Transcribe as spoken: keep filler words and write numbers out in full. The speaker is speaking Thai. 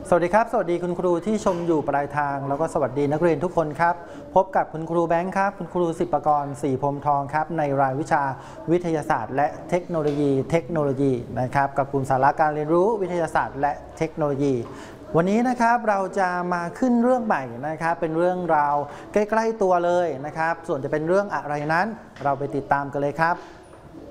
สวัสดีครับสวัสดีคุณครูที่ชมอยู่ปลายทางแล้วก็สวัสดีนักเรียนทุกคนครับพบกับคุณครูแบงค์ครับคุณครูศิปกรศรีพรหมทองครับในรายวิชาวิทยาศาสตร์และเทคโนโลยีเทคโนโลยีนะครับกับกลุ่มสาระการเรียนรู้วิทยาศาสตร์และเทคโนโลยีวันนี้นะครับเราจะมาขึ้นเรื่องใหม่นะครับเป็นเรื่องราวใกล้ๆตัวเลยนะครับส่วนจะเป็นเรื่องอะไรนั้นเราไปติดตามกันเลยครับ